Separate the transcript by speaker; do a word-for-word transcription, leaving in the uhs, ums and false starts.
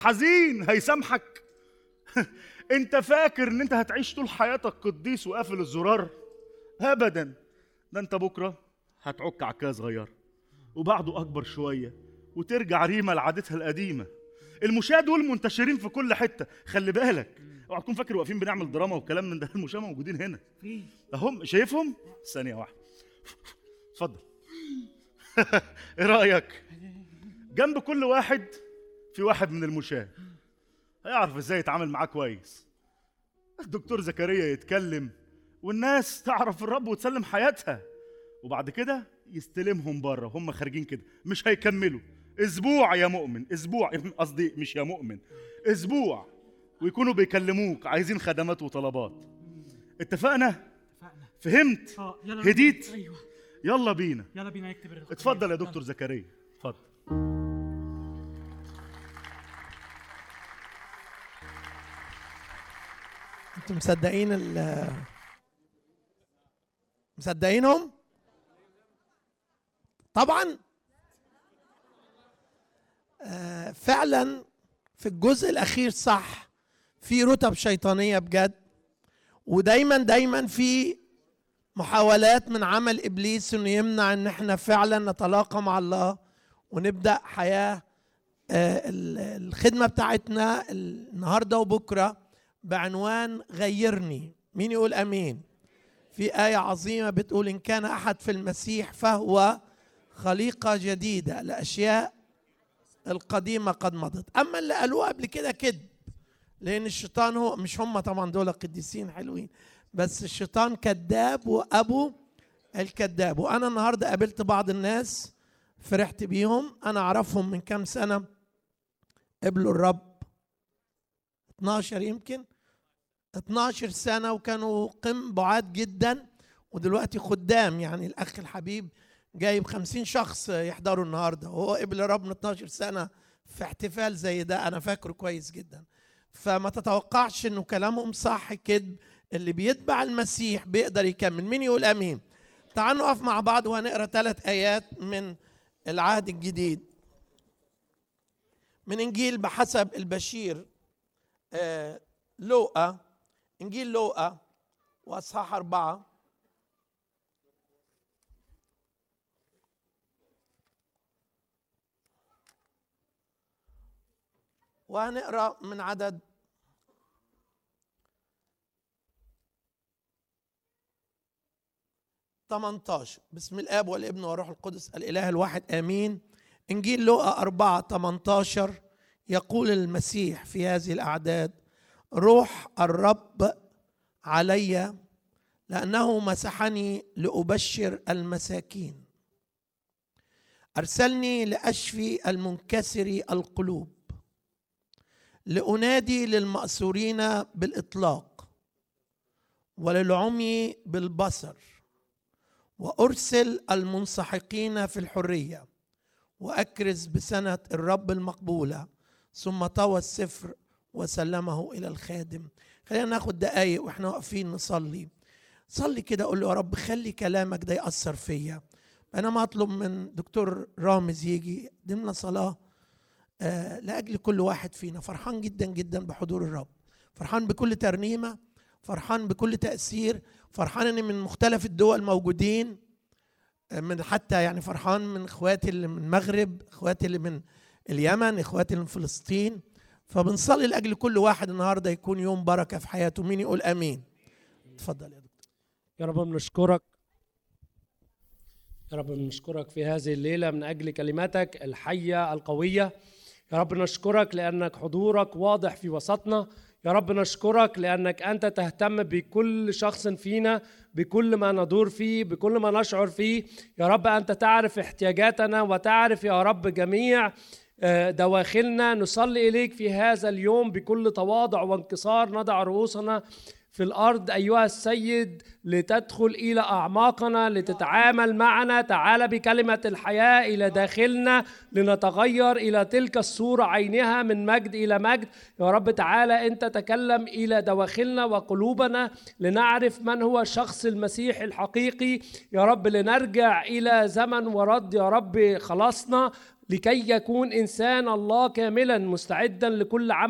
Speaker 1: حزين هيسامحك؟ انت فاكر ان انت هتعيش طول حياتك قديس وقافل الزرار؟ ابدا، ده انت بكره هتعك عكايه صغيره وبعده اكبر شويه وترجع ريما لعادتها القديمه. المشاة دول منتشرين في كل حته، خلي بالك. اوعى تكون فاكر واقفين بنعمل دراما وكلام من ده. المشاة موجودين هنا اهم، شايفهم؟ ثانيه واحده، اتفضل. ايه رايك؟ جنب كل واحد في واحد من المشاة هيعرف ازاي يتعامل معاه كويس. الدكتور زكريا يتكلم والناس تعرف الرب وتسلم حياتها، وبعد كده يستلمهم بره. هم خارجين كده مش هيكملوا اسبوع يا مؤمن، اسبوع قصدي مش يا مؤمن، اسبوع، ويكونوا بيكلموك عايزين خدمات وطلبات. اتفقنا؟ فهمت؟
Speaker 2: اه يلا
Speaker 1: هديت؟
Speaker 2: ايوه
Speaker 1: يلا بينا،
Speaker 2: يلا بينا نكتب الرقم.
Speaker 1: اتفضل يا دكتور زكريا، اتفضل.
Speaker 3: انتوا مصدقين ال مصدقينهم؟ طبعا. آه فعلا في الجزء الاخير صح، في رتب شيطانيه بجد، ودايما دايما في محاولات من عمل ابليس انه يمنع ان احنا فعلا نتلاقى مع الله ونبدا حياه آه الخدمه بتاعتنا النهارده وبكره بعنوان غيرني. مين يقول امين؟ في آية عظيمة بتقول إن كان أحد في المسيح فهو خليقة جديدة، الأشياء القديمة قد مضت. أما اللي قالوه قبل كده كذب، لأن الشيطان هو مش هم طبعا دول قديسين حلوين، بس الشيطان كذاب وأبو الكذاب. وأنا النهاردة قابلت بعض الناس فرحت بيهم، أنا أعرفهم من كام سنة قبلوا الرب، اتناشر يمكن اتناشر سنة، وكانوا قم بعاد جدا، ودلوقتي خدام. يعني الأخ الحبيب جايب خمسين شخص يحضروا النهاردة، وهو قبل رب من اتناشر سنة في احتفال زي ده، أنا فاكره كويس جدا. فما تتوقعش إنه كلامهم صح كده. اللي بيتبع المسيح بيقدر يكمل. مين يقول أمين؟ تعالوا نقف مع بعض وهنقرأ ثلاث آيات من العهد الجديد من إنجيل بحسب البشير آه لوقا، إنجيل لوقا وأصحاح أربعة. وهنقرأ من عدد ثمانية عشر. بسم الآب والابن والروح القدس الإله الواحد آمين. إنجيل لوقا أربعة ثمانية عشر يقول المسيح في هذه الأعداد: روح الرب علي لأنه مسحني لأبشر المساكين، أرسلني لأشفي المنكسري القلوب، لأنادي للمأسورين بالإطلاق وللعمي بالبصر، وأرسل المنسحقين في الحرية، وأكرز بسنة الرب المقبولة. ثم طوى السفر وسلمه إلى الخادم. خلينا ناخد دقايق وإحنا واقفين نصلي. صلي كده، قول له يا رب خلي كلامك ده يأثر فيا. أنا ما أطلب من دكتور رامز يجي ضمن صلاة آه لأجل كل واحد فينا. فرحان جدا جدا بحضور الرب، فرحان بكل ترنيمة، فرحان بكل تأثير، فرحان أن من مختلف الدول موجودين، من حتى يعني فرحان من إخواتي اللي من المغرب، إخواتي اللي من اليمن، إخواتي اللي من فلسطين. فبنصلي لأجل كل واحد النهاردة يكون يوم بركة في حياته. مين يقول أمين؟ تفضل يا دكتور.
Speaker 4: يا رب بنشكرك، يا رب بنشكرك في هذه الليلة من أجل كلماتك الحية القوية. يا رب نشكرك لأنك حضورك واضح في وسطنا. يا رب نشكرك لأنك أنت تهتم بكل شخص فينا، بكل ما ندور فيه، بكل ما نشعر فيه. يا رب أنت تعرف احتياجاتنا وتعرف يا رب جميع دواخلنا. نصلي إليك في هذا اليوم بكل تواضع وانكسار، نضع رؤوسنا في الأرض أيها السيد لتدخل إلى أعماقنا، لتتعامل معنا. تعال بكلمة الحياة إلى داخلنا لنتغير إلى تلك الصورة عينها من مجد إلى مجد. يا رب تعالى أنت تكلم إلى دواخلنا وقلوبنا لنعرف من هو شخص المسيح الحقيقي. يا رب لنرجع إلى زمن ورد يا رب خلاصنا، لكي يكون إنسان الله كاملا مستعدا لكل عمل